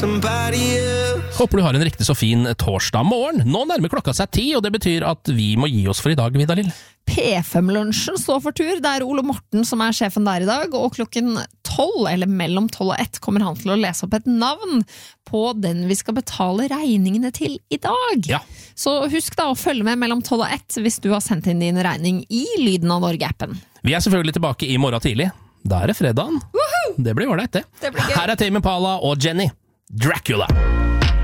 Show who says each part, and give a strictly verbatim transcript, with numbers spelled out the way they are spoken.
Speaker 1: Håper du har en riktig så fin torsdag morgen. Nå nærmer klokka seg ti, og det betyr at vi må gi oss for i dag, Vidar Lill.
Speaker 2: P fem-lunsjen står for tur. Det er Ole Morten som er sjefen der i dag, og klokken tolv, eller mellom tolv og ett, kommer han til å lese opp et navn på den vi skal betale regningene til i dag.
Speaker 1: Ja.
Speaker 2: Så husk da å følge med mellom tolv og ett hvis du har sendt inn din regning i Lyden av Norge-appen.
Speaker 1: Vi er selvfølgelig tilbake i morgen tidlig. Da er det fredagen.
Speaker 2: Woohoo!
Speaker 1: Det blir ålreit, det.
Speaker 2: Det blir gøy.
Speaker 1: Her er Tame Impala og Jenny. Dracula.